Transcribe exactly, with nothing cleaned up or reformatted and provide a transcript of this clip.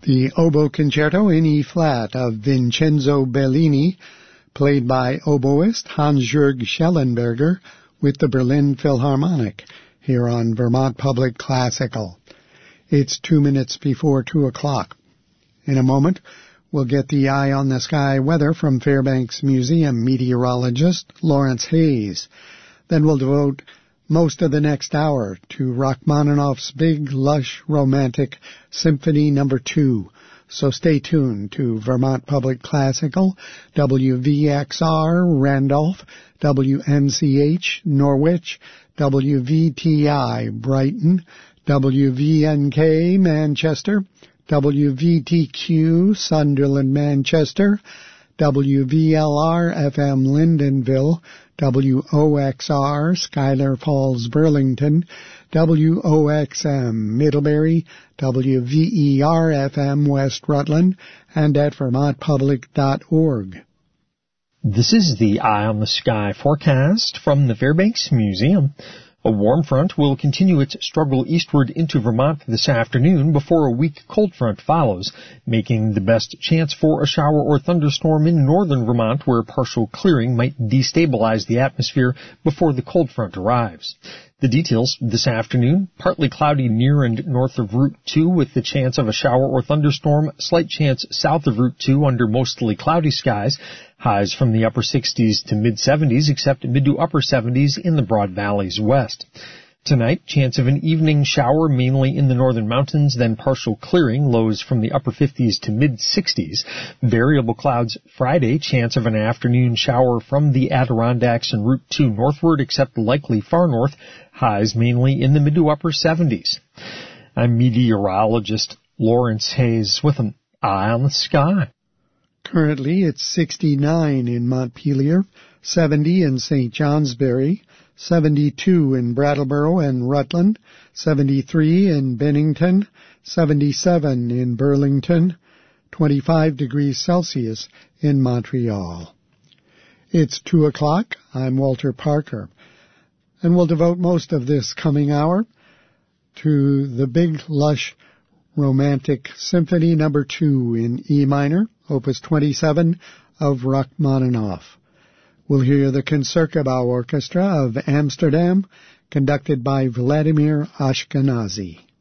The Oboe Concerto in E-flat of Vincenzo Bellini, played by oboist Hans-Jürg Schellenberger with the Berlin Philharmonic, here on Vermont Public Classical. It's two minutes before two o'clock. In a moment, we'll get the Eye on the Sky weather from Fairbanks Museum meteorologist Lawrence Hayes. Then we'll devote most of the next hour to Rachmaninoff's big, lush, romantic Symphony Number Two. So stay tuned to Vermont Public Classical, W V X R Randolph, W N C H Norwich, W V T I Brighton, W V N K Manchester, W V T Q Sunderland Manchester, W V L R F M Lyndonville, W O X R Schuyler Falls Burlington, W O X M Middlebury, W V E R F M West Rutland, and at vermont public dot org. This is the Eye on the Sky forecast from the Fairbanks Museum. A warm front will continue its struggle eastward into Vermont this afternoon before a weak cold front follows, making the best chance for a shower or thunderstorm in northern Vermont, where partial clearing might destabilize the atmosphere before the cold front arrives. The details this afternoon: partly cloudy near and north of Route two with the chance of a shower or thunderstorm, slight chance south of Route two under mostly cloudy skies, highs from the upper sixties to mid-seventies, except mid to upper seventies in the Broad Valleys west. Tonight, chance of an evening shower mainly in the northern mountains, then partial clearing, lows from the upper fifties to mid-sixties. Variable clouds Friday, chance of an afternoon shower from the Adirondacks and Route two northward, except likely far north, highs mainly in the mid to upper seventies. I'm meteorologist Lawrence Hayes with an Eye on the Sky. Currently, it's sixty-nine in Montpelier, seventy in Saint Johnsbury, seventy-two in Brattleboro and Rutland, seventy-three in Bennington, seventy-seven in Burlington, twenty-five degrees Celsius in Montreal. It's two o'clock. I'm Walter Parker, and we'll devote most of this coming hour to the big, lush, romantic Symphony Number Two in E minor, Opus twenty-seven of Rachmaninoff. We'll hear the Concertgebouw Orchestra of Amsterdam, conducted by Vladimir Ashkenazy.